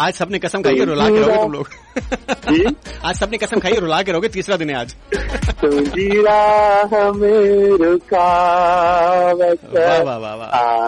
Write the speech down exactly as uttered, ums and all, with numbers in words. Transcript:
आज सबने कसम खाई है, रुला के रहोगे तुम लोग। आज सबने कसम खाई है, रुला के रहोगे, तीसरा दिन है आज। तुझी राह में रुकावट वाह वाह वाह वाह।